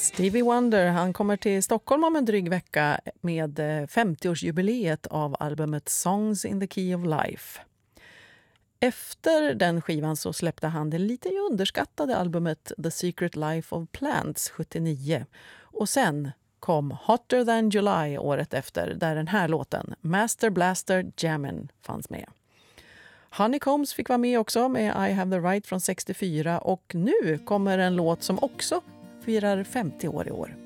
Stevie Wonder, han kommer till Stockholm om en dryg vecka med 50-årsjubileet av albumet Songs in the Key of Life. Efter den skivan så släppte han det lite underskattade albumet The Secret Life of Plants 79. Och sen kom Hotter Than July året efter, där den här låten, Master Blaster Jammin', fanns med. Honeycombs fick vara med också med I Have the Right från 64, och nu kommer en låt som också firar 50 år i år.